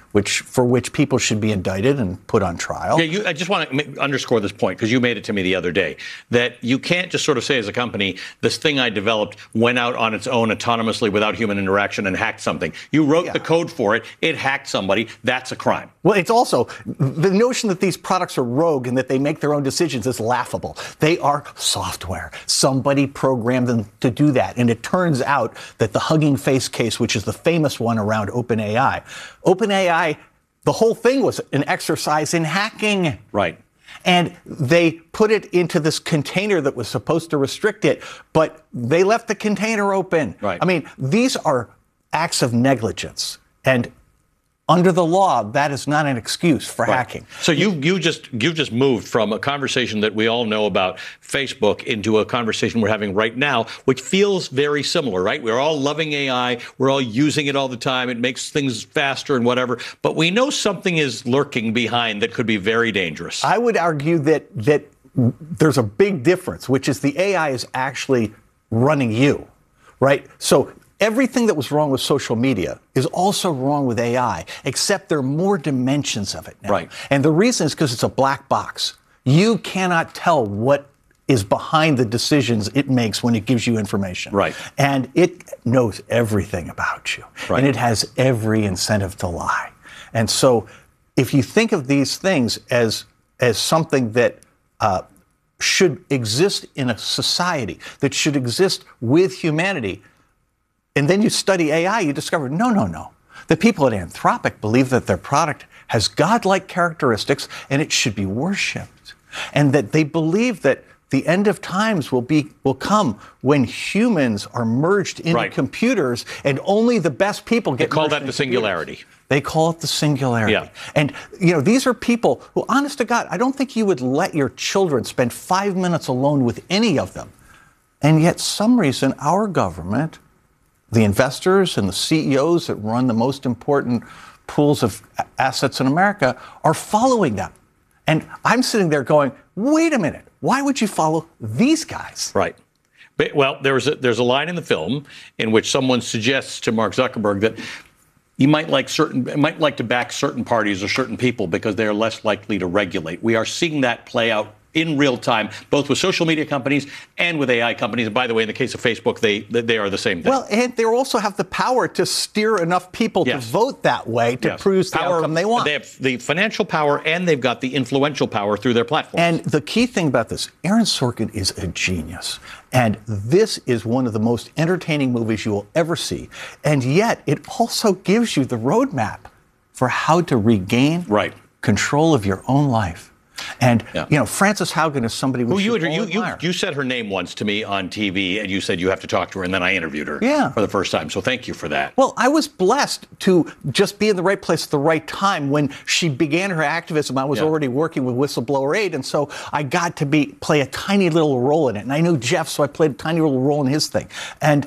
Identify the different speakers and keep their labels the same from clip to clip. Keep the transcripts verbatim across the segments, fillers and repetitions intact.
Speaker 1: which for which people should be indicted and put on trial.
Speaker 2: Yeah, you, I just want to underscore this point because you made it to me the other day, that you can't just sort of say as a company, this thing I developed went out on its own autonomously without human interaction and hacked something. You wrote yeah. the code for it. It hacked somebody. That's a crime.
Speaker 1: Well, it's also the notion that these products are rogue and that they make their own decisions is laughable. They are software. Somebody programmed them to do that. And it turns out that the Hugging Face case, which is the famous one around OpenAI, OpenAI, the whole thing was an exercise in hacking.
Speaker 2: Right.
Speaker 1: And they put it into this container that was supposed to restrict it, but they left the container open.
Speaker 2: Right.
Speaker 1: I mean, these are acts of negligence. And under the law, that is not an excuse for
Speaker 2: right.
Speaker 1: hacking.
Speaker 2: So you you just you just moved from a conversation that we all know about Facebook into a conversation we're having right now, which feels very similar, right? We're all loving A I. We're all using it all the time. It makes things faster and whatever. But we know something is lurking behind that could be very dangerous.
Speaker 1: I would argue that that there's a big difference, which is the A I is actually running you, right? So everything that was wrong with social media is also wrong with A I, except there are more dimensions of it now.
Speaker 2: Right.
Speaker 1: And the reason is because it's a black box. You cannot tell what is behind the decisions it makes when it gives you information.
Speaker 2: Right.
Speaker 1: And it knows everything about you.
Speaker 2: Right.
Speaker 1: And it has every incentive to lie. And so if you think of these things as, as something that uh, should exist in a society, that should exist with humanity, and then you study A I, you discover, no, no, no. The people at Anthropic believe that their product has godlike characteristics and it should be worshipped. And that they believe that the end of times will be will come when humans are merged into
Speaker 2: right.
Speaker 1: computers and only the best people get
Speaker 2: They call
Speaker 1: merged
Speaker 2: that the singularity.
Speaker 1: Computers. They call it the singularity.
Speaker 2: Yeah.
Speaker 1: And, you know, these are people who, honest to God, I don't think you would let your children spend five minutes alone with any of them. And yet, some reason, our government, the investors and the C E Os that run the most important pools of assets in America are following them. And I'm sitting there going, wait a minute, why would you follow these guys?
Speaker 2: Right. But, well, there's a, there's a line in the film in which someone suggests to Mark Zuckerberg that you might like certain might like to back certain parties or certain people because they are less likely to regulate. We are seeing that play out in real time, both with social media companies and with A I companies. And by the way, in the case of Facebook, they they are the same thing.
Speaker 1: Well, and they also have the power to steer enough people
Speaker 2: yes.
Speaker 1: to vote that way to
Speaker 2: yes.
Speaker 1: produce the
Speaker 2: power,
Speaker 1: outcome they want.
Speaker 2: They have the financial power and they've got the influential power through their platforms.
Speaker 1: And the key thing about this, Aaron Sorkin is a genius. And this is one of the most entertaining movies you will ever see. And yet, it also gives you the roadmap for how to regain
Speaker 2: right.
Speaker 1: control of your own life. And,
Speaker 2: yeah.
Speaker 1: you know, Frances Haugen is somebody we
Speaker 2: Who you,
Speaker 1: should all
Speaker 2: you, you,
Speaker 1: admire.
Speaker 2: you said her name once to me on T V, and you said you have to talk to her, and then I interviewed her
Speaker 1: yeah.
Speaker 2: for the first time. So thank you for that.
Speaker 1: Well, I was blessed to just be in the right place at the right time. When she began her activism, I was yeah. already working with Whistleblower Aid, and so I got to be play a tiny little role in it. And I knew Jeff, so I played a tiny little role in his thing. And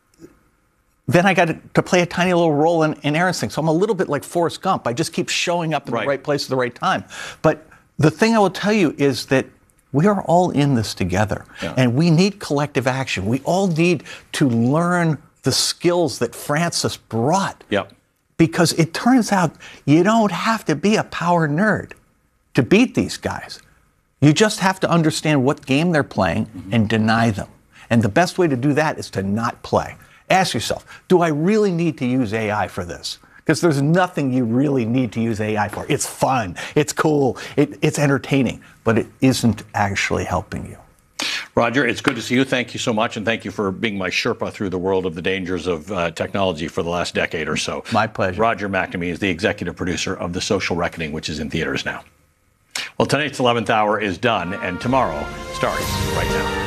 Speaker 1: then I got to play a tiny little role in, in Aaron's thing. So I'm a little bit like Forrest Gump. I just keep showing up in
Speaker 2: right.
Speaker 1: the right place at the right time. But the thing I will tell you is that we are all in this together, yeah. and we need collective action. We all need to learn the skills that Frances brought,
Speaker 2: yep.
Speaker 1: because it turns out you don't have to be a power nerd to beat these guys. You just have to understand what game they're playing mm-hmm. and deny them. And the best way to do that is to not play. Ask yourself, do I really need to use A I for this? Because there's nothing you really need to use A I for. It's fun, it's cool, it, it's entertaining, but it isn't actually helping you.
Speaker 2: Roger, it's good to see you. Thank you so much, and thank you for being my Sherpa through the world of the dangers of uh, technology for the last decade or so.
Speaker 1: My pleasure.
Speaker 2: Roger McNamee is the executive producer of The Social Reckoning, which is in theaters now. Well, tonight's eleventh hour is done, and tomorrow starts right now.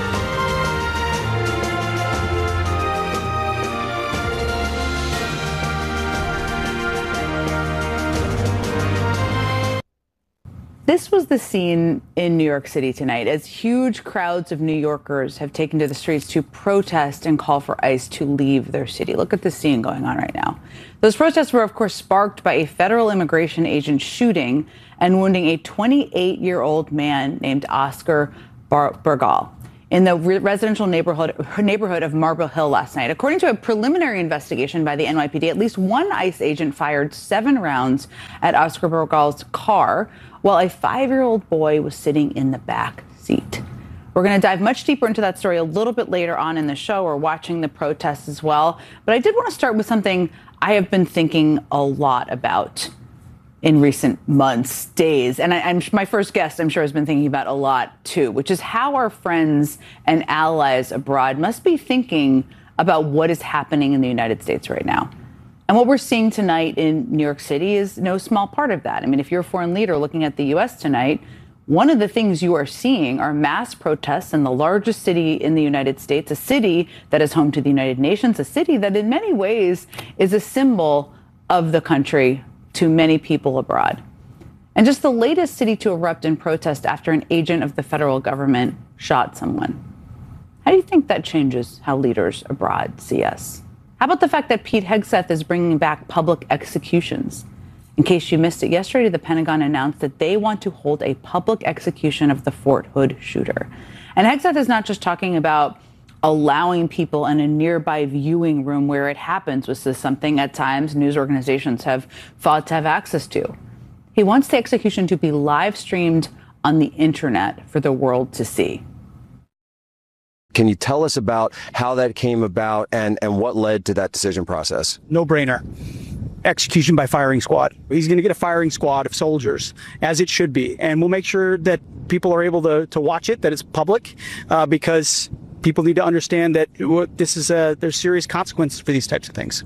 Speaker 3: This was the scene in New York City tonight as huge crowds of New Yorkers have taken to the streets to protest and call for ICE to leave their city. Look at the scene going on right now. Those protests were, of course, sparked by a federal immigration agent shooting and wounding a twenty-eight-year-old man named Oscar Bar- Bergal. in the re- residential neighborhood neighborhood of Marble Hill last night. According to a preliminary investigation by the N Y P D, at least one ICE agent fired seven rounds at Oscar Burgal's car while a five-year-old boy was sitting in the back seat. We're going to dive much deeper into that story a little bit later on in the show. We're watching the protests as well. But I did want to start with something I have been thinking a lot about in recent months, days. And I, I'm, my first guest, I'm sure, has been thinking about a lot, too, which is how our friends and allies abroad must be thinking about what is happening in the United States right now. And what we're seeing tonight in New York City is no small part of that. I mean, if you're a foreign leader looking at the U S tonight, one of the things you are seeing are mass protests in the largest city in the United States, a city that is home to the United Nations, a city that in many ways is a symbol of the country to many people abroad. And just the latest city to erupt in protest after an agent of the federal government shot someone. How do you think that changes how leaders abroad see us? How about the fact that Pete Hegseth is bringing back public executions? In case you missed it, yesterday the Pentagon announced that they want to hold a public execution of the Fort Hood shooter. And Hegseth is not just talking about allowing people in a nearby viewing room where it happens, which is something at times news organizations have fought to have access to. He wants the execution to be live streamed on the internet for the world to see.
Speaker 4: Can you tell us about how that came about and, and what led to that decision process?
Speaker 5: No brainer. Execution by firing squad. He's going to get a firing squad of soldiers, as it should be. And we'll make sure that people are able to, to watch it, that it's public, uh, because people need to understand that this is a, there's serious consequences for these types of things.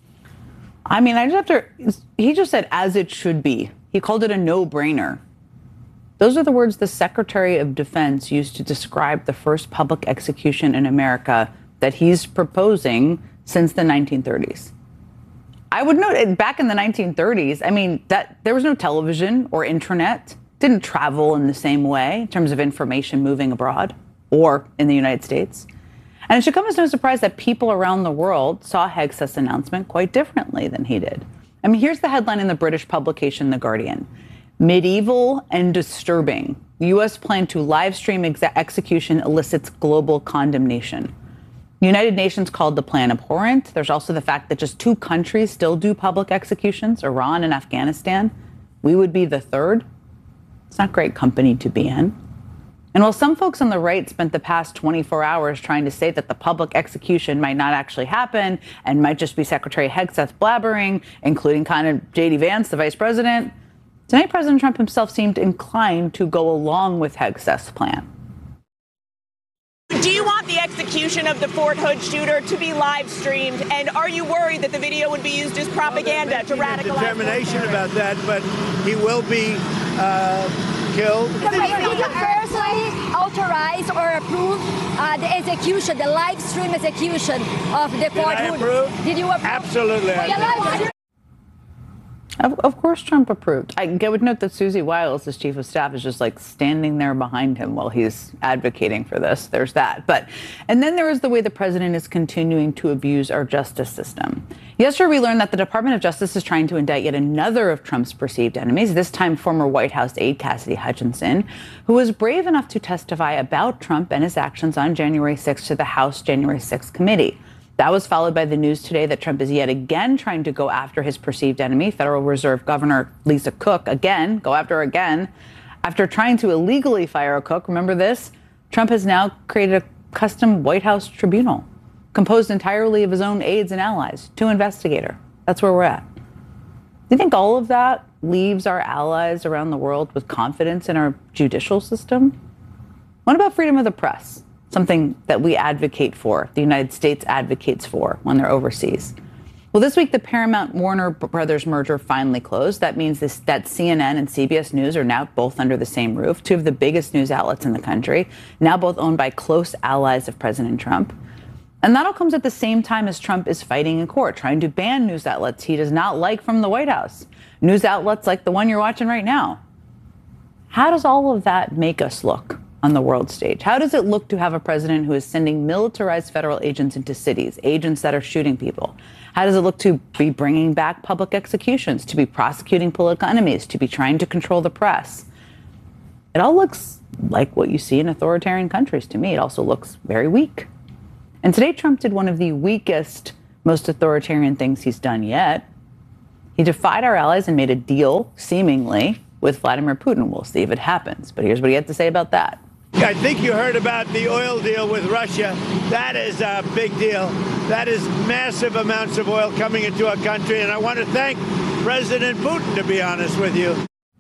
Speaker 3: I mean, I just have to, he just said, as it should be. He called it a no-brainer. Those are the words the Secretary of Defense used to describe the first public execution in America that he's proposing since the nineteen thirties. I would note, back in the nineteen thirties, I mean, that there was no television or internet, didn't travel in the same way in terms of information moving abroad or in the United States. And it should come as no surprise that people around the world saw Hegseth's announcement quite differently than he did. I mean, here's the headline in the British publication The Guardian. Medieval and disturbing. U S plan to live stream ex- execution elicits global condemnation. The United Nations called the plan abhorrent. There's also the fact that just two countries still do public executions, Iran and Afghanistan. We would be the third. It's not great company to be in. And while some folks on the right spent the past twenty-four hours trying to say that the public execution might not actually happen and might just be Secretary Hegseth blabbering, including kind of J D Vance, the vice president, tonight President Trump himself seemed inclined to go along with Hegseth's plan.
Speaker 6: Do you want the execution of the Fort Hood shooter to be live streamed? And are you worried that the video would be used as propaganda
Speaker 7: well,
Speaker 6: to radicalize?
Speaker 7: Determination about that, but he will be uh, killed.
Speaker 8: Did you personally authorize or approve uh, the execution, the live stream execution of the Fort Hood?
Speaker 7: Approve?
Speaker 8: Did you approve?
Speaker 7: Absolutely.
Speaker 8: Well,
Speaker 3: Of, of course Trump approved. I, I would note that Susie Wiles, his chief of staff, is just like standing there behind him while he's advocating for this. There's that. But, and then there is the way the president is continuing to abuse our justice system. Yesterday, we learned that the Department of Justice is trying to indict yet another of Trump's perceived enemies, this time former White House aide Cassidy Hutchinson, who was brave enough to testify about Trump and his actions on January sixth to the House January sixth committee. That was followed by the news today that Trump is yet again trying to go after his perceived enemy, Federal Reserve Governor Lisa Cook, again, go after her again. After trying to illegally fire a cook, remember this? Trump has now created a custom White House tribunal composed entirely of his own aides and allies to investigate her. That's where we're at. Do you think all of that leaves our allies around the world with confidence in our judicial system? What about freedom of the press? Something that we advocate for, the United States advocates for when they're overseas. Well, this week, the Paramount Warner Brothers merger finally closed. That means this, that C N N and C B S News are now both under the same roof, two of the biggest news outlets in the country, now both owned by close allies of President Trump. And that all comes at the same time as Trump is fighting in court, trying to ban news outlets he does not like from the White House. News outlets like the one you're watching right now. How does all of that make us look on the world stage? How does it look to have a president who is sending militarized federal agents into cities, agents that are shooting people? How does it look to be bringing back public executions, to be prosecuting political enemies, to be trying to control the press? It all looks like what you see in authoritarian countries to me. It also looks very weak. And today, Trump did one of the weakest, most authoritarian things he's done yet. He defied our allies and made a deal, seemingly, with Vladimir Putin. We'll see if it happens. But here's what he had to say about that.
Speaker 7: I think you heard about the oil deal with Russia. That is a big deal. That is massive amounts of oil coming into our country. And I want to thank President Putin, to be honest with you.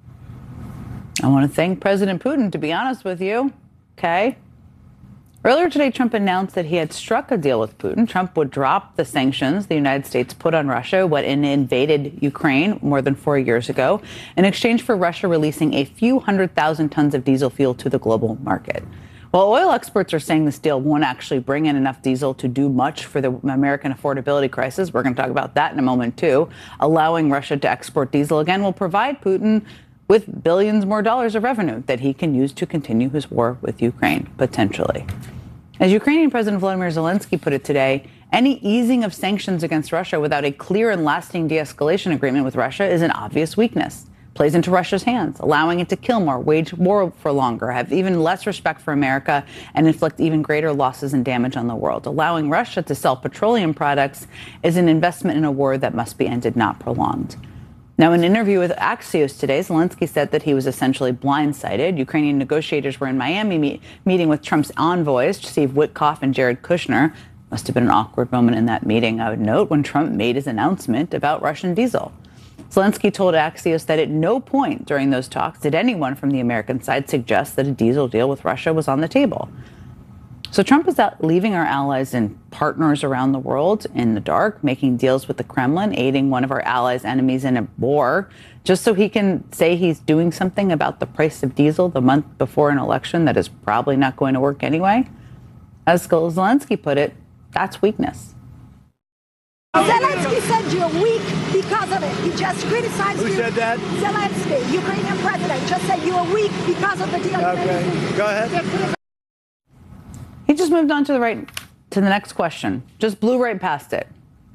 Speaker 3: I want to thank President Putin, to be honest with you. Okay. Earlier today, Trump announced that he had struck a deal with Putin. Trump would drop the sanctions the United States put on Russia when it invaded Ukraine more than four years ago, in exchange for Russia releasing a few hundred thousand tons of diesel fuel to the global market. While oil experts are saying this deal won't actually bring in enough diesel to do much for the American affordability crisis, we're going to talk about that in a moment, too. Allowing Russia to export diesel again will provide Putin with billions more dollars of revenue that he can use to continue his war with Ukraine, potentially. As Ukrainian President Volodymyr Zelensky put it today, any easing of sanctions against Russia without a clear and lasting de-escalation agreement with Russia is an obvious weakness. Plays into Russia's hands, allowing it to kill more, wage war for longer, have even less respect for America, and inflict even greater losses and damage on the world. Allowing Russia to sell petroleum products is an investment in a war that must be ended, not prolonged. Now, in an interview with Axios today, Zelensky said that he was essentially blindsided. Ukrainian negotiators were in Miami meet, meeting with Trump's envoys, Steve Witkoff and Jared Kushner. Must have been an awkward moment in that meeting, I would note, when Trump made his announcement about Russian diesel. Zelensky told Axios that at no point during those talks did anyone from the American side suggest that a diesel deal with Russia was on the table. So Trump is out leaving our allies and partners around the world in the dark, making deals with the Kremlin, aiding one of our allies' enemies in a war, just so he can say he's doing something about the price of diesel the month before an election that is probably not going to work anyway. As Zelensky put it, that's weakness.
Speaker 8: Zelensky said you're weak because of it. He just criticized
Speaker 7: Who
Speaker 8: you.
Speaker 7: Who said that?
Speaker 8: Zelensky, Ukrainian president, just said you are weak because of the deal.
Speaker 7: Okay, go ahead.
Speaker 3: He just moved on to the right, to the next question. Just blew right past it.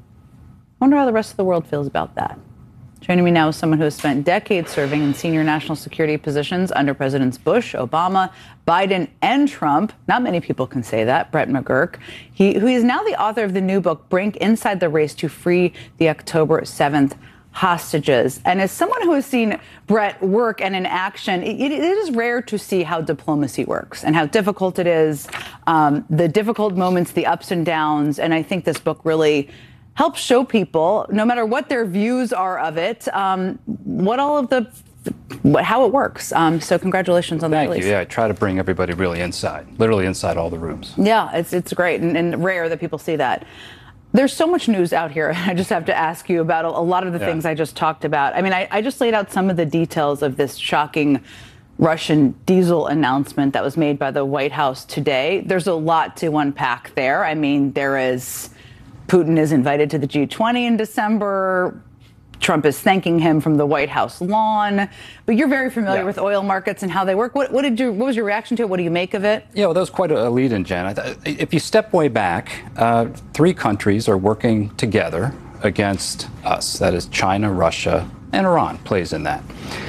Speaker 3: I wonder how the rest of the world feels about that. Joining me now is someone who has spent decades serving in senior national security positions under Presidents Bush, Obama, Biden, and Trump. Not many people can say that. Brett McGurk, he, who is now the author of the new book, Brink, Inside the Race to Free the October seventh Hostages. And as someone who has seen Brett work and in action, it, it is rare to see how diplomacy works and how difficult it is, um, the difficult moments, the ups and downs. And I think this book really helps show people, no matter what their views are of it, um, what all of the, what, how it works. Um, so congratulations on the
Speaker 9: Thank
Speaker 3: release.
Speaker 9: you. Yeah, I try to bring everybody really inside, literally inside all the rooms.
Speaker 3: Yeah, it's it's great and, and rare that people see that. There's so much news out here. I just have to ask you about a, a lot of the yeah. things I just talked about. I mean, I, I just laid out some of the details of this shocking Russian diesel announcement that was made by the White House today. There's a lot to unpack there. I mean, there is Putin is invited to the G twenty in December. Trump is thanking him from the White House lawn. But you're very familiar yeah. with oil markets and how they work. What, what did you? What was your reaction to it? What do you make of it?
Speaker 9: Yeah, well, that was quite a lead-in, Jen. If you step way back, uh, three countries are working together against us. That is China, Russia, and Iran plays in that.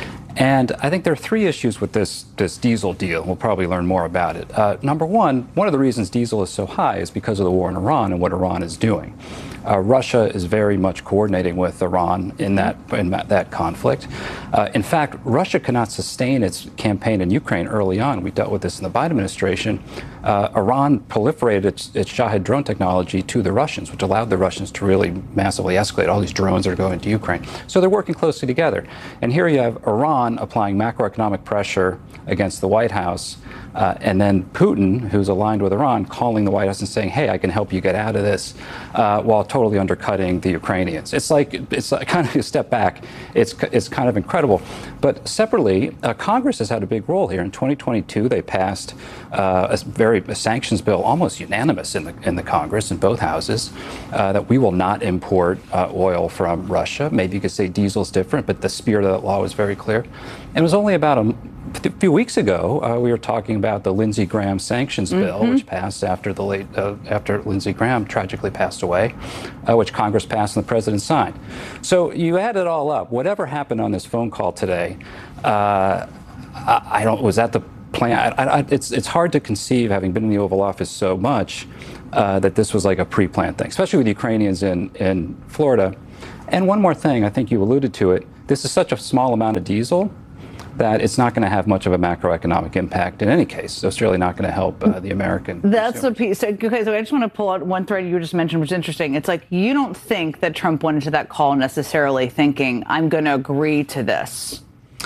Speaker 9: And I think there are three issues with this, this diesel deal. We'll probably learn more about it. Uh, number one, one of the reasons diesel is so high is because of the war in Iran and what Iran is doing. Uh, Russia is very much coordinating with Iran in that in that, that conflict. Uh, in fact, Russia cannot sustain its campaign in Ukraine early on. We dealt with this in the Biden administration. Uh, Iran proliferated its, its Shahed drone technology to the Russians, which allowed the Russians to really massively escalate all these drones that are going to Ukraine. So they're working closely together. And here you have Iran applying macroeconomic pressure against the White House. Uh, and then Putin, who's aligned with Iran, calling the White House and saying, hey, I can help you get out of this, uh, while totally undercutting the Ukrainians. It's like, it's like kind of a step back. It's, it's kind of incredible. But separately, uh, Congress has had a big role here. In twenty twenty-two, they passed uh, a very a sanctions bill, almost unanimous in the, in the Congress, in both houses, uh, that we will not import uh, oil from Russia. Maybe you could say diesel's different, but the spirit of that law was very clear. And it was only about a A few weeks ago, uh, we were talking about the Lindsey Graham sanctions mm-hmm. bill, which passed after the late uh, after Lindsey Graham tragically passed away, uh, which Congress passed and the president signed. So you add it all up. Whatever happened on this phone call today, uh, I, I don't. Was that the plan? I, I, it's it's hard to conceive, having been in the Oval Office so much, uh, that this was like a pre-planned thing, especially with Ukrainians in in Florida. And one more thing, I think you alluded to it. This is such a small amount of diesel that it's not going to have much of a macroeconomic impact in any case. So it's really not going to help uh, the American.
Speaker 3: That's
Speaker 9: consumer.
Speaker 3: the piece. So, okay, so I just want to pull out one thread you just mentioned, which is interesting. It's like you don't think that Trump went into that call necessarily thinking, I'm going to agree to this.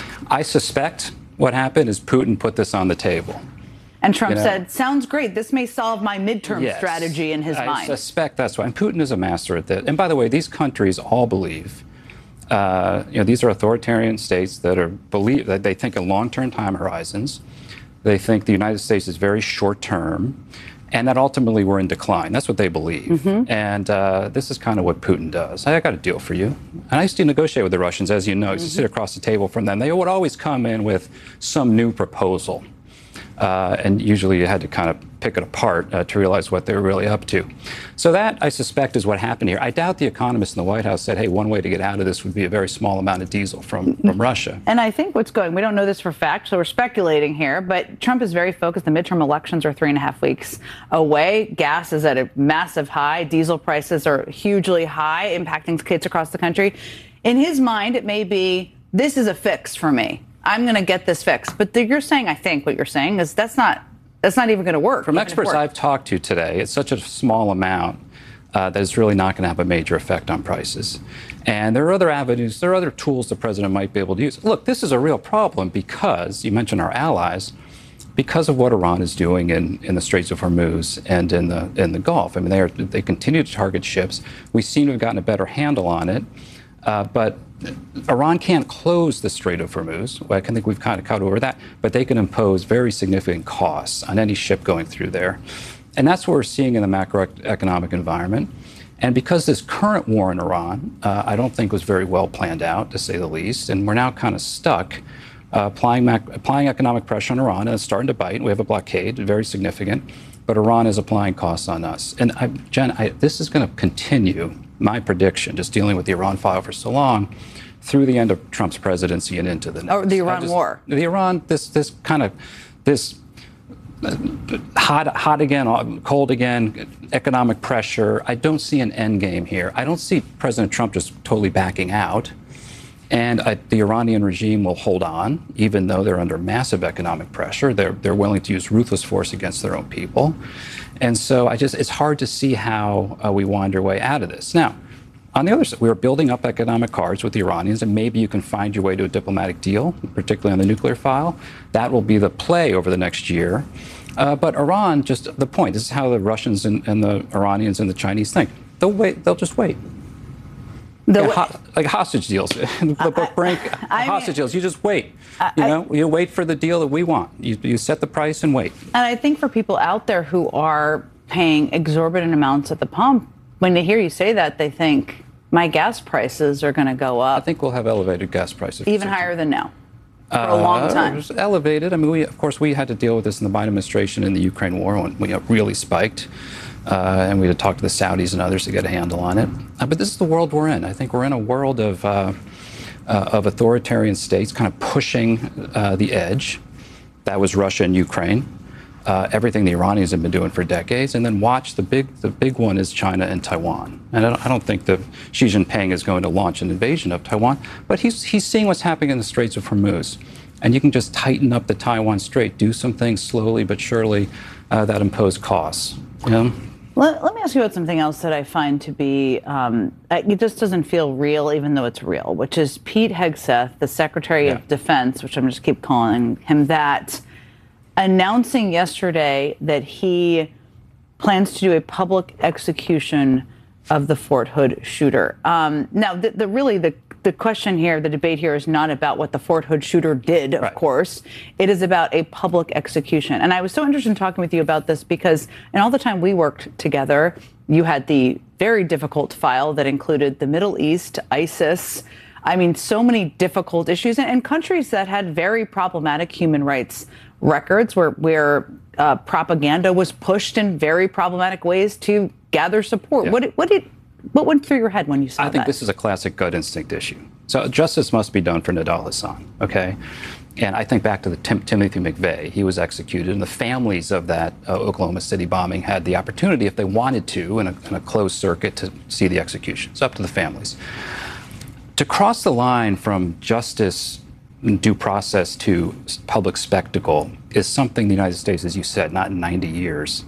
Speaker 9: I suspect what happened is Putin put this on the table.
Speaker 3: And Trump
Speaker 9: You know?
Speaker 3: said, sounds great. This may solve my midterm
Speaker 9: Yes.
Speaker 3: strategy in his
Speaker 9: I
Speaker 3: mind.
Speaker 9: suspect that's why. And Putin is a master at that. And by the way, these countries all believe, uh, you know, these are authoritarian states that are believe that they think in long-term time horizons. They think the United States is very short-term, and that ultimately we're in decline. That's what they believe.
Speaker 3: Mm-hmm.
Speaker 9: And uh, this is kind of what Putin does. I got a deal for you. And I used to negotiate with the Russians, as you know. I used to sit across the table from them. They would always come in with some new proposal. Uh, and usually you had to kind of pick it apart uh, to realize what they were really up to. So that, I suspect, is what happened here. I doubt the economists in the White House said, hey, one way to get out of this would be a very small amount of diesel from, from Russia.
Speaker 3: And I think what's going, we don't know this for fact, so we're speculating here, but Trump is very focused. The midterm elections are three and a half weeks away. Gas is at a massive high. Diesel prices are hugely high, impacting kids across the country. In his mind, it may be, this is a fix for me. I'm going to get this fixed. But the, you're saying, I think what you're saying is that's not that's not even going to work.
Speaker 9: From experts I've talked to today, it's such a small amount uh, that it's really not going to have a major effect on prices. And there are other avenues, there are other tools the president might be able to use. Look, this is a real problem because, you mentioned our allies, because of what Iran is doing in, in the Straits of Hormuz and in the in the Gulf. I mean, they are they continue to target ships. We seem to have gotten a better handle on it. Uh, but Iran can't close the Strait of Hormuz. Well, I think we've kind of cut over that. But they can impose very significant costs on any ship going through there. And that's what we're seeing in the macroeconomic environment. And because this current war in Iran, uh, I don't think was very well planned out, to say the least. And we're now kind of stuck uh, applying, mac- applying economic pressure on Iran. And it's starting to bite. We have a blockade, very significant. But Iran is applying costs on us. And I, Jen, I, this is going to continue. My prediction, just dealing with the Iran file for so long, through the end of Trump's presidency and into the next.
Speaker 3: Or the Iran
Speaker 9: just,
Speaker 3: war.
Speaker 9: The Iran, this this kind of, this hot, hot again, cold again, economic pressure. I don't see an end game here. I don't see President Trump just totally backing out. And I, the Iranian regime will hold on, even though they're under massive economic pressure. They're they're willing to use ruthless force against their own people. And so I just, it's hard to see how uh, we wind our way out of this. Now, on the other side, we are building up economic cards with the Iranians, and maybe you can find your way to a diplomatic deal, particularly on the nuclear file. That will be the play over the next year. Uh, but Iran, just the point, this is how the Russians and, and the Iranians and the Chinese think. They'll wait, they'll just wait.
Speaker 3: The
Speaker 9: like, ho- like hostage deals, the book Brink,
Speaker 3: I
Speaker 9: hostage
Speaker 3: mean,
Speaker 9: deals. You just wait.
Speaker 3: I,
Speaker 9: you know, you wait for the deal that we want. You, you set the price and wait.
Speaker 3: And I think for people out there who are paying exorbitant amounts at the pump, when they hear you say that, they think my gas prices are going to go up.
Speaker 9: I think we'll have elevated gas prices.
Speaker 3: Even higher than now. For a long time.
Speaker 9: Uh, it was elevated. I mean, we, of course, we had to deal with this in the Biden administration in the Ukraine war when we really spiked. Uh, and we had to talk to the Saudis and others to get a handle on it. Uh, but this is the world we're in. I think we're in a world of, uh, uh, of authoritarian states kind of pushing uh, the edge. That was Russia and Ukraine. Uh, everything the Iranians have been doing for decades. And then watch the big, the big one is China and Taiwan. And I don't, I don't think that Xi Jinping is going to launch an invasion of Taiwan, but he's, he's seeing what's happening in the Straits of Hormuz. And you can just tighten up the Taiwan Strait, do some things slowly but surely uh, that impose costs. You know?
Speaker 3: Let, let me ask you about something else that I find to be, um, it just doesn't feel real, even though it's real, which is Pete Hegseth, the Secretary yeah. of Defense, which I'm just keep calling him that, announcing yesterday that he plans to do a public execution of the Fort Hood shooter. Um, now, the, the really the the question here, the debate here is not about what the Fort Hood shooter did, of right. course. It is about a public execution. And I was so interested in talking with you about this because in all the time we worked together, you had the very difficult file that included the Middle East, ISIS. I mean, so many difficult issues and, and countries that had very problematic human rights records where, where uh, propaganda was pushed in very problematic ways to gather support. Yeah. What, what did what went through your head when you saw that?
Speaker 9: I think this is a classic gut instinct issue. So justice must be done for Nidal Hasan, okay? And I think back to the Tim- Timothy McVeigh. He was executed, and the families of that uh, Oklahoma City bombing had the opportunity, if they wanted to, in a, in a closed circuit, to see the execution. It's up to the families. To cross the line from justice and due process to public spectacle is something the United States, as you said, not in ninety years.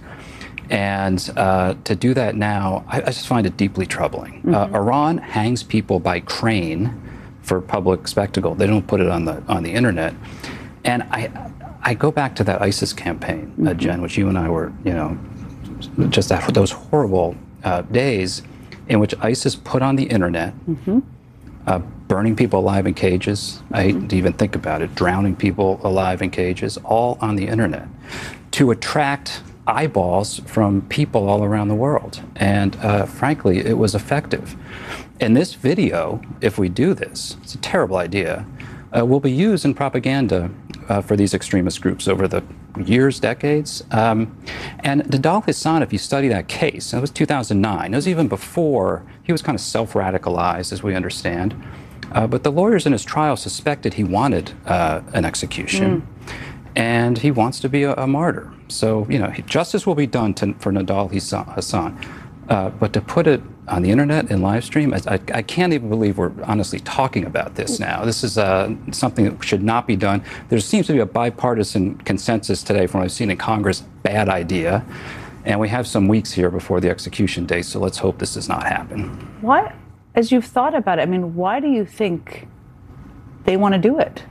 Speaker 9: And uh, to do that now, I, I just find it deeply troubling. Mm-hmm. Uh, Iran hangs people by crane for public spectacle. They don't put it on the on the internet. And I I go back to that ISIS campaign, mm-hmm. uh, Jen, which you and I were, you know, just that, those horrible uh, days in which ISIS put on the internet, mm-hmm. uh, burning people alive in cages. Mm-hmm. I hate to even think about it. Drowning people alive in cages, all on the internet, to attract eyeballs from people all around the world. And uh, frankly, it was effective. And this video, if we do this, it's a terrible idea, uh, will be used in propaganda uh, for these extremist groups over the years, decades. Um, and Nidal Hasan, if you study that case, that was two thousand nine. It was even before, he was kind of self-radicalized, as we understand. Uh, but the lawyers in his trial suspected he wanted uh, an execution. Mm. And he wants to be a, a martyr. So, you know, justice will be done to, for Nidal Hasan. Uh, but to put it on the internet and live stream, I, I can't even believe we're honestly talking about this now. This is uh, something that should not be done. There seems to be a bipartisan consensus today from what I've seen in Congress, bad idea. And we have some weeks here before the execution date, so let's hope this does not happen.
Speaker 3: Why, as you've thought about it, I mean, why do you think they want to do it?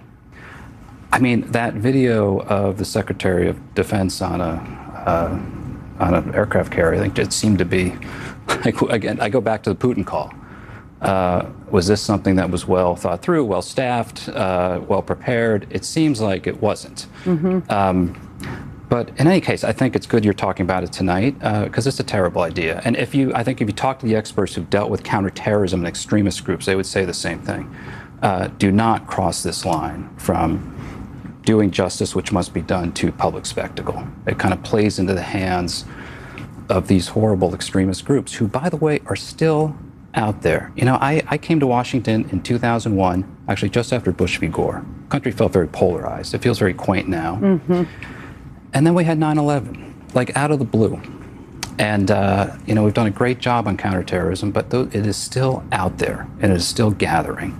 Speaker 9: I mean, that video of the Secretary of Defense on a uh, on an aircraft carrier, I think it seemed to be, like, again, I go back to the Putin call. Uh, was this something that was well thought through, well staffed, uh, well prepared? It seems like it wasn't. Mm-hmm. Um, but in any case, I think it's good you're talking about it tonight because uh, it's a terrible idea. And if you, I think if you talk to the experts who've dealt with counterterrorism and extremist groups, they would say the same thing. Uh, do not cross this line from doing justice, which must be done, to public spectacle. It kind of plays into the hands of these horrible extremist groups who, by the way, are still out there. You know, I, I came to Washington in two thousand one, actually just after Bush v. Gore. The country felt very polarized. It feels very quaint now. Mm-hmm. And then we had nine eleven, like out of the blue. And, uh, you know, we've done a great job on counterterrorism, but th- it is still out there and it is still gathering.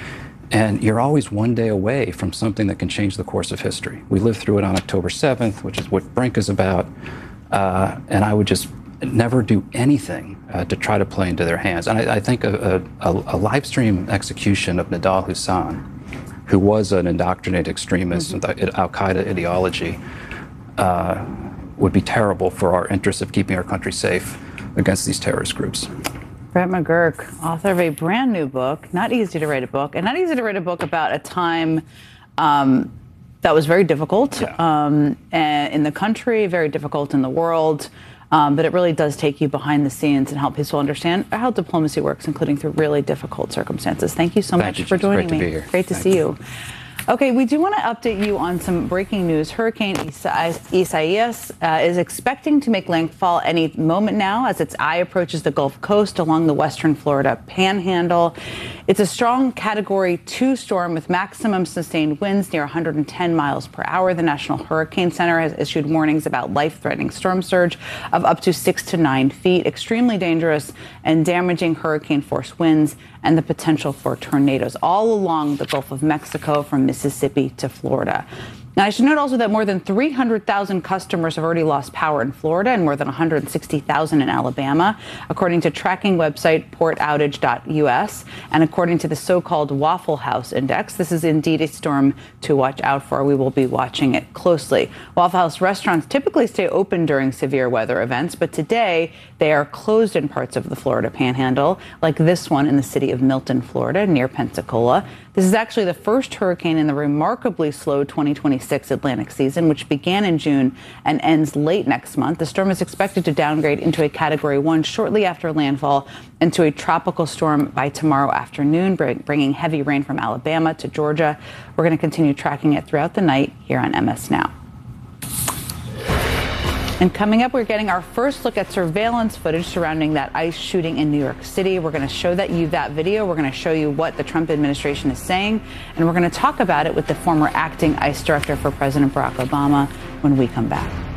Speaker 9: And you're always one day away from something that can change the course of history. We lived through it on October seventh, which is what Brink is about. Uh, and I would just never do anything uh, to try to play into their hands. And I, I think a, a, a live stream execution of Nidal Hasan, who was an indoctrinated extremist mm-hmm. with Al-Qaeda ideology, uh, would be terrible for our interests of keeping our country safe against these terrorist groups.
Speaker 3: Brett McGurk, author of a brand new book, not easy to write a book, and not easy to write a book about a time um, that was very difficult yeah. um, in the country, very difficult in the world, um, but it really does take you behind the scenes and help people understand how diplomacy works, including through really difficult circumstances. Thank you so
Speaker 9: Thank
Speaker 3: much
Speaker 9: you,
Speaker 3: for joining
Speaker 9: great
Speaker 3: me.
Speaker 9: To be here.
Speaker 3: Great to
Speaker 9: Thank
Speaker 3: see
Speaker 9: you.
Speaker 3: you. Okay, we do want to update you on some breaking news. Hurricane Isa- Isaias uh, is expecting to make landfall any moment now as its eye approaches the Gulf Coast along the western Florida panhandle. It's a strong Category two storm with maximum sustained winds near one hundred ten miles per hour. The National Hurricane Center has issued warnings about life-threatening storm surge of up to six to nine feet, extremely dangerous and damaging hurricane-force winds, and the potential for tornadoes all along the Gulf of Mexico from Mississippi to Florida. Now, I should note also that more than three hundred thousand customers have already lost power in Florida and more than one hundred sixty thousand in Alabama, according to tracking website port outage dot U S. And according to the so-called Waffle House Index, this is indeed a storm to watch out for. We will be watching it closely. Waffle House restaurants typically stay open during severe weather events, but today they are closed in parts of the Florida Panhandle, like this one in the city of Milton, Florida, near Pensacola. This is actually the first hurricane in the remarkably slow twenty twenty-six Atlantic season, which began in June and ends late next month. The storm is expected to downgrade into a Category one shortly after landfall into a tropical storm by tomorrow afternoon, bringing heavy rain from Alabama to Georgia. We're going to continue tracking it throughout the night here on M S Now. And coming up, we're getting our first look at surveillance footage surrounding that ICE shooting in New York City. We're going to show that you that video. We're going to show you what the Trump administration is saying, and we're going to talk about it with the former acting ICE director for President Barack Obama when we come back.